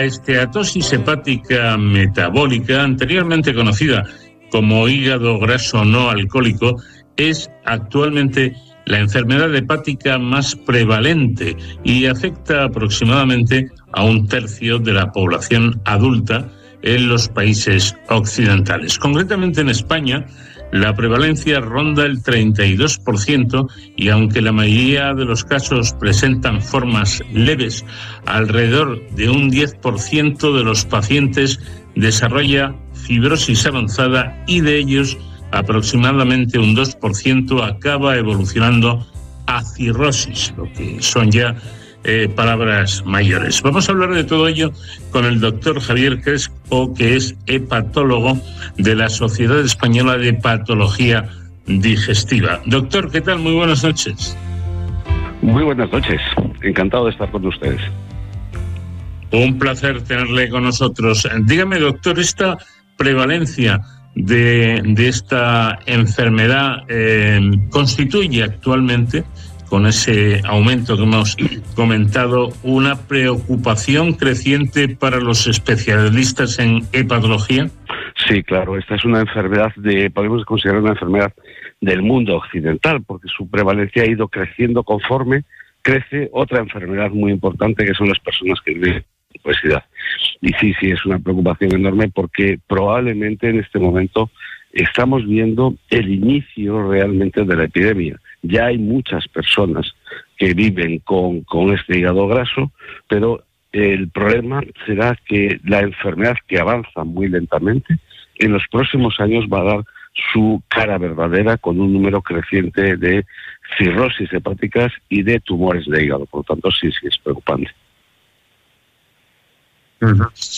La esteatosis hepática metabólica, anteriormente conocida como hígado graso no alcohólico, es actualmente la enfermedad hepática más prevalente y afecta aproximadamente a 1/3 de la población adulta en los países occidentales. Concretamente en España, la prevalencia ronda el 32% y aunque la mayoría de los casos presentan formas leves, alrededor de un 10% de los pacientes desarrolla fibrosis avanzada y de ellos aproximadamente un 2% acaba evolucionando a cirrosis, lo que son ya palabras mayores. Vamos a hablar de todo ello con el doctor Javier Crespo, que es hepatólogo de la Sociedad Española de Patología Digestiva. Doctor, ¿qué tal? Muy buenas noches. Muy buenas noches. Encantado de estar con ustedes. Un placer tenerle con nosotros. Dígame, doctor, esta prevalencia de esta enfermedad constituye actualmente, con ese aumento que hemos comentado, una preocupación creciente para los especialistas en hepatología. Sí, claro, esta es una enfermedad podemos considerar una enfermedad del mundo occidental, porque su prevalencia ha ido creciendo conforme crece otra enfermedad muy importante, que son las personas que viven con obesidad. Y sí, es una preocupación enorme, porque probablemente en este momento estamos viendo el inicio realmente de la epidemia. Ya hay muchas personas que viven con este hígado graso, pero el problema será que la enfermedad, que avanza muy lentamente, en los próximos años va a dar su cara verdadera con un número creciente de cirrosis hepáticas y de tumores de hígado. Por lo tanto, sí es preocupante.